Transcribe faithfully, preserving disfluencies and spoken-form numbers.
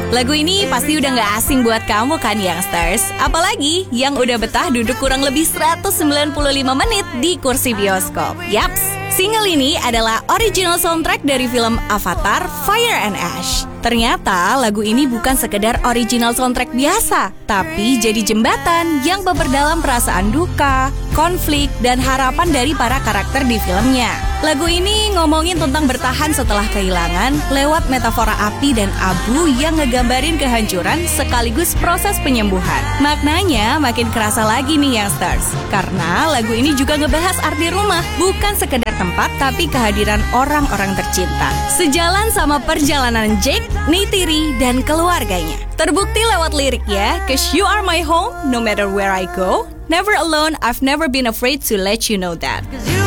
Lagu ini pasti udah gak asing buat kamu kan youngsters? Apalagi yang udah betah duduk kurang lebih seratus sembilan puluh lima menit di kursi bioskop. Yaps, single ini adalah original soundtrack dari film Avatar Fire and Ash. Ternyata lagu ini bukan sekedar original soundtrack biasa, tapi jadi jembatan yang memperdalam perasaan duka, konflik, dan harapan dari para karakter di filmnya. Lagu ini ngomongin tentang bertahan setelah kehilangan lewat metafora api dan abu yang ngegambarin kehancuran sekaligus proses penyembuhan. Maknanya makin kerasa lagi nih youngsters, karena lagu ini juga ngebahas arti rumah, bukan sekedar tempat tapi kehadiran orang-orang tercinta. Sejalan sama perjalanan Jake, Neytiri, dan keluarganya. Terbukti lewat lirik ya, "Cause you are my home, no matter where I go. Never alone, I've never been afraid to let you know that."